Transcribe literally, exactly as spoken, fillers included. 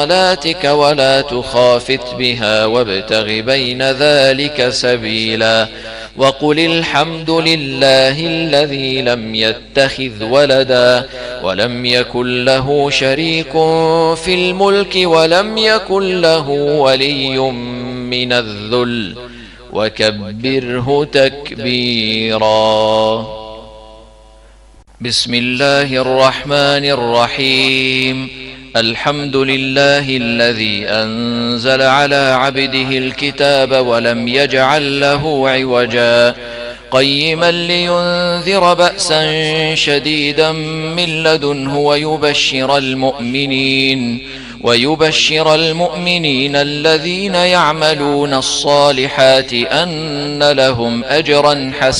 صلاتك ولا تخافت بها وابتغ بين ذلك سبيلا وقل الحمد لله الذي لم يتخذ ولدا ولم يكن له شريك في الملك ولم يكن له ولي من الذل وكبره تكبيرا. بسم الله الرحمن الرحيم. الحمد لله الذي أنزل على عبده الكتاب ولم يجعل له عوجا قيما لينذر بأسا شديدا من لدنه ويبشر المؤمنين ويبشر المؤمنين الذين يعملون الصالحات أن لهم أجرا حسنا